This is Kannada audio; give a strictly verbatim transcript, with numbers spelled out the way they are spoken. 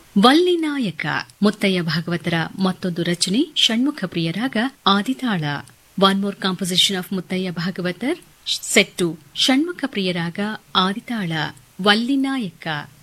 ವಲ್ಲಿನಾಯಕ ಮುತ್ತಯ್ಯ ಭಾಗವತರ ಮತ್ತೊಂದು ರಚನೆ Shanmukha ಪ್ರಿಯರಾಗ ಆದಿತಾಳ. One more composition of Muthaiah Bhagavathar set to Shanmukha ಪ್ರಿಯರಾಗ ಆದಿತಾಳ Vallinayaka.